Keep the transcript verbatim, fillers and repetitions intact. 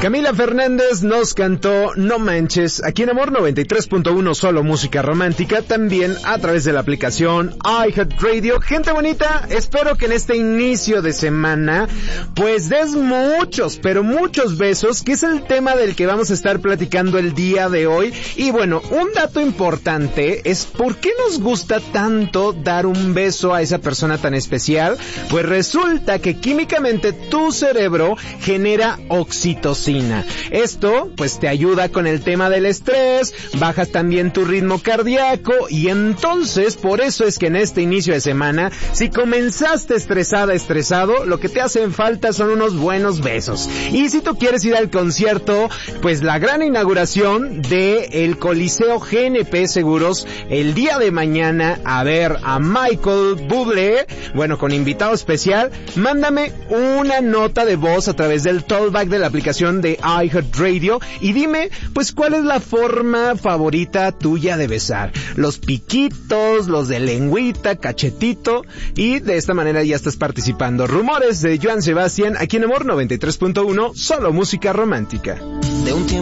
Camila Fernández nos cantó No Manches, aquí en Amor noventa y tres punto uno, solo música romántica, también a través de la aplicación iHeartRadio. Gente bonita, espero que en este inicio de semana, pues des muchos, pero muchos besos, que es el tema del que vamos a estar platicando el día de hoy. Y bueno, un dato importante es por qué nos gusta tanto dar un beso a esa persona tan especial. Pues resulta que químicamente tu cerebro genera oxitocina. Esto pues te ayuda con el tema del estrés, bajas también tu ritmo cardíaco y entonces por eso es que en este inicio de semana, si comenzaste estresada, estresado, lo que te hacen falta son unos buenos besos. Y si tú quieres ir al concierto, pues la gran inauguración de el Coliseo G N P Seguros el día de mañana a ver a Michael Bublé, bueno, con invitado especial, mándame una nota de voz a través del talkback de la aplicación de iHeartRadio y dime, pues, ¿cuál es la forma favorita tuya de besar? Los piquitos, los de lengüita, cachetito, y de esta manera ya estás participando. Rumores de Joan Sebastián, aquí en Amor noventa y tres punto uno, solo música romántica. De un tiempo